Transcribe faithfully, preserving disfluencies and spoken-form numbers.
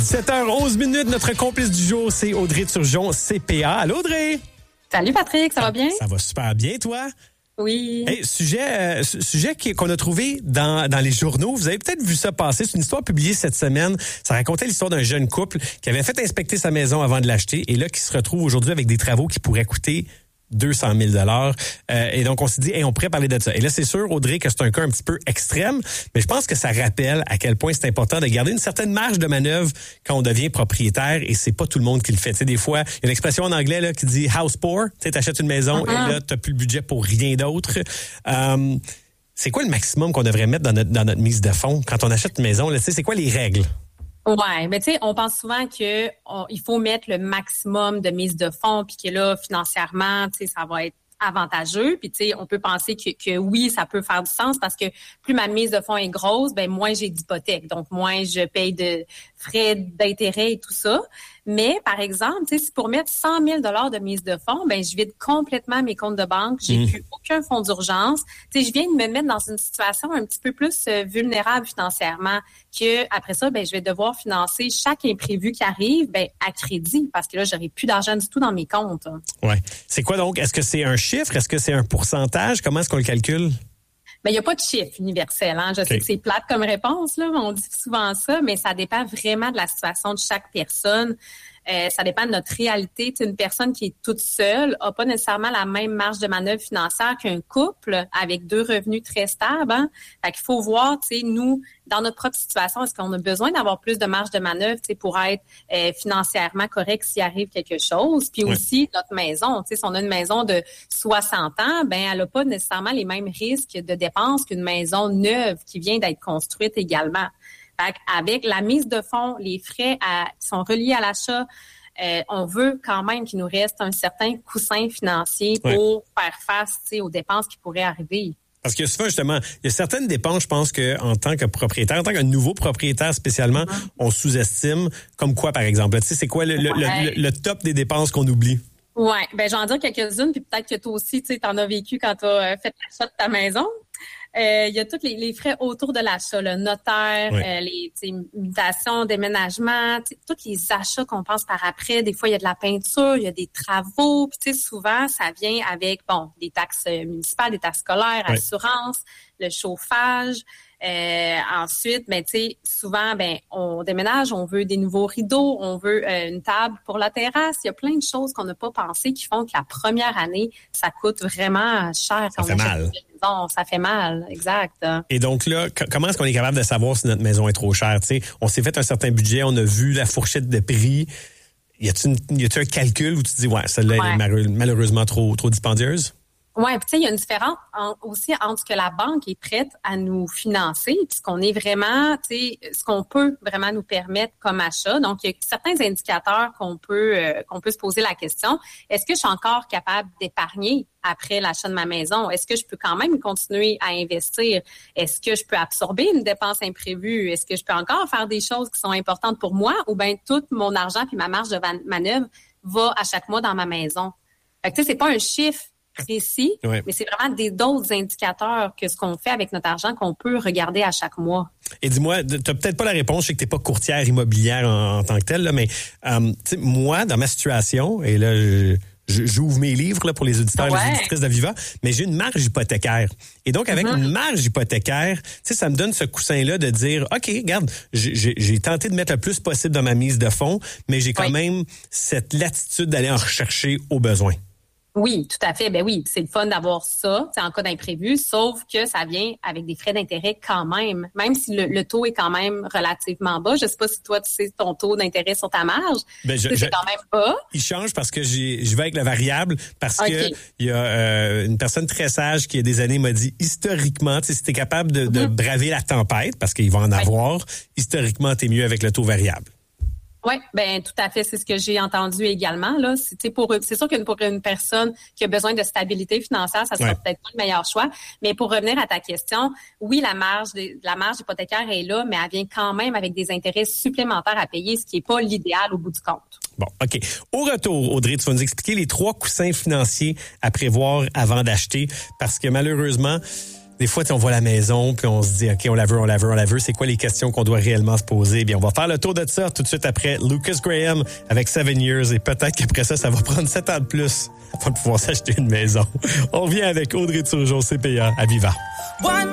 dix-sept heures onze minutes, notre complice du jour, c'est Audrey Turgeon, C P A. Allô, Audrey? Salut, Patrick, ça va bien? Ça va super bien, toi? Oui. Hey, sujet euh, sujet qu'on a trouvé dans, dans les journaux. Vous avez peut-être vu ça passer. C'est une histoire publiée cette semaine. Ça racontait l'histoire d'un jeune couple qui avait fait inspecter sa maison avant de l'acheter et là, qui se retrouve aujourd'hui avec des travaux qui pourraient coûter deux cent mille dollars. Euh, et donc, on s'est dit, hey, on pourrait parler de ça. Et là, c'est sûr, Audrey, que c'est un cas un petit peu extrême, mais je pense que ça rappelle à quel point c'est important de garder une certaine marge de manœuvre quand on devient propriétaire et c'est pas tout le monde qui le fait. Tu sais, des fois, il y a une expression en anglais là, qui dit « house poor ». Tu sais, t'achètes une maison uh-huh. et là, t'as plus le budget pour rien d'autre. Euh, c'est quoi le maximum qu'on devrait mettre dans notre, dans notre mise de fonds quand on achète une maison? Là, tu sais, c'est quoi les règles? Ouais, mais tu sais, on pense souvent que on, il faut mettre le maximum de mise de fonds, puis que là, financièrement, tu sais, ça va être avantageux. Puis tu sais, on peut penser que, que oui, ça peut faire du sens parce que plus ma mise de fonds est grosse, ben moins j'ai d'hypothèque, donc moins je paye de frais d'intérêt et tout ça. Mais par exemple, tu sais, si pour mettre cent mille dollars de mise de fonds, ben je vide complètement mes comptes de banque, j'ai mmh. plus aucun fonds d'urgence. Tu sais, je viens de me mettre dans une situation un petit peu plus euh, vulnérable financièrement que après ça, ben je vais devoir financer chaque imprévu qui arrive, ben à crédit parce que là j'aurai plus d'argent du tout dans mes comptes. Ouais. C'est quoi donc? Est-ce que c'est un chiffre? Est-ce que c'est un pourcentage? Comment est-ce qu'on le calcule? Ben, il n'y a pas de chiffre universel. Hein? Je okay. sais que c'est plate comme réponse, là, on dit souvent ça, mais ça dépend vraiment de la situation de chaque personne. Euh, ça dépend de notre réalité. T'sais, une personne qui est toute seule n'a pas nécessairement la même marge de manœuvre financière qu'un couple avec deux revenus très stables. Hein? Fait qu'il faut voir, tu sais, nous, dans notre propre situation, est-ce qu'on a besoin d'avoir plus de marge de manœuvre pour être euh, financièrement correct s'il arrive quelque chose? Puis oui. aussi, notre maison, tu sais, si on a une maison de soixante ans, ben elle n'a pas nécessairement les mêmes risques de dépenses qu'une maison neuve qui vient d'être construite également. Fait avec la mise de fonds, les frais à, qui sont reliés à l'achat, euh, on veut quand même qu'il nous reste un certain coussin financier pour ouais. faire face aux dépenses qui pourraient arriver. Parce que souvent, justement, il y a certaines dépenses, je pense qu'en tant que propriétaire, en tant que nouveau propriétaire spécialement, mm-hmm. on sous-estime. Comme quoi, par exemple? Tu sais, c'est quoi le, le, ouais. le, le top des dépenses qu'on oublie? Oui, ben j'en dire quelques-unes, puis peut-être que toi aussi, tu sais, t'en as vécu quand tu as fait l'achat de ta maison. Euh, il y a tous les, les frais autour de l'achat, le notaire, oui. euh, les mutations, déménagements, tous les achats qu'on pense par après. Des fois, il y a de la peinture, il y a des travaux. Puis tu sais, souvent, ça vient avec bon des taxes municipales, des taxes scolaires, oui. assurance, le chauffage. Euh, ensuite, ben tu sais, souvent, ben on déménage, on veut des nouveaux rideaux, on veut euh, une table pour la terrasse. Il y a plein de choses qu'on n'a pas pensé qui font que la première année, ça coûte vraiment cher. Ça fait mal. Non, ça fait mal, exact. Et donc là, c- comment est-ce qu'on est capable de savoir si notre maison est trop chère? Tu sais, on s'est fait un certain budget, on a vu la fourchette de prix. Y a-t-il, une, y a-t-il un calcul où tu te dis, ouais, celle-là ouais. elle est malheureusement trop, trop dispendieuse? Oui, puis tu sais, il y a une différence en, aussi entre ce que la banque est prête à nous financer puis ce qu'on est vraiment, tu sais, ce qu'on peut vraiment nous permettre comme achat. Donc, il y a certains indicateurs qu'on peut euh, qu'on peut se poser la question. Est-ce que je suis encore capable d'épargner après l'achat de ma maison? Est-ce que je peux quand même continuer à investir? Est-ce que je peux absorber une dépense imprévue? Est-ce que je peux encore faire des choses qui sont importantes pour moi? Ou bien tout mon argent puis ma marge de manœuvre va à chaque mois dans ma maison? Fait que tu sais, c'est pas un chiffre précis, oui. mais c'est vraiment des d'autres indicateurs que ce qu'on fait avec notre argent qu'on peut regarder à chaque mois. Et dis-moi, tu n'as peut-être pas la réponse, je sais que tu n'es pas courtière immobilière en, en tant que telle, là, mais euh, moi, dans ma situation, et là, je, je, j'ouvre mes livres là, pour les auditeurs ouais. et les auditrices d'Aviva, mais j'ai une marge hypothécaire. Et donc, avec mm-hmm. une marge hypothécaire, ça me donne ce coussin-là de dire, OK, regarde, j'ai, j'ai tenté de mettre le plus possible dans ma mise de fonds, mais j'ai quand oui. même cette latitude d'aller en rechercher au besoin. Oui, tout à fait. Ben oui, c'est le fun d'avoir ça, en cas d'imprévu, sauf que ça vient avec des frais d'intérêt quand même, même si le, le taux est quand même relativement bas. Je sais pas si toi, tu sais ton taux d'intérêt sur ta marge. Ben je, c'est je, quand même bas. Il change parce que j'ai, je vais avec la variable, parce okay. que il y a euh, une personne très sage qui, il y a des années, m'a dit, historiquement, si tu es capable de, mm-hmm. de braver la tempête, parce qu'il va en avoir, oui. historiquement, tu es mieux avec le taux variable. Oui, ben tout à fait, c'est ce que j'ai entendu également. Là, c'est, pour, c'est sûr que pour une personne qui a besoin de stabilité financière, ça sera ouais. peut-être pas le meilleur choix. Mais pour revenir à ta question, oui, la marge, la marge hypothécaire est là, mais elle vient quand même avec des intérêts supplémentaires à payer, ce qui n'est pas l'idéal au bout du compte. Bon, OK. Au retour, Audrey, tu vas nous expliquer les trois coussins financiers à prévoir avant d'acheter, parce que malheureusement, Des fois, on voit la maison, puis on se dit, OK, on la veut, on la veut, on la veut. C'est quoi les questions qu'on doit réellement se poser? Bien, on va faire le tour de ça tout de suite après Lucas Graham avec Seven Years. Et peut-être qu'après ça, ça va prendre sept ans de plus avant de pouvoir s'acheter une maison. On revient avec Audrey Turgeon, C P A, à Viva. One